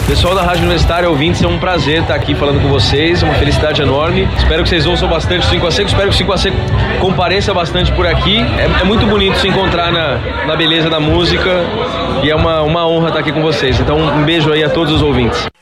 Pessoal da Rádio Universitária, ouvintes, é um prazer estar aqui falando com vocês, uma felicidade enorme. Espero que vocês ouçam bastante o 5 a Seco, espero que o 5 a Seco compareça bastante por aqui. É muito bonito se encontrar na beleza da música e é uma honra estar aqui com vocês. Então, um beijo aí a todos os ouvintes.